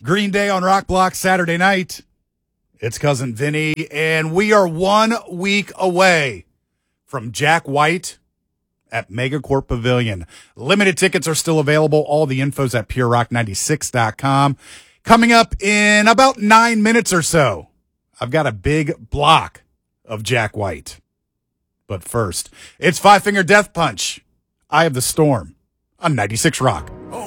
Green Day on Rock Block Saturday night. It's Cousin Vinny, and we are 1 week away from Jack White at Megacorp Pavilion. Limited tickets are still available. All the info's at purerock96.com. Coming up in about 9 minutes or so, I've got a big block of Jack White. But first, it's Five Finger Death Punch. Eye of the Storm on 96 Rock.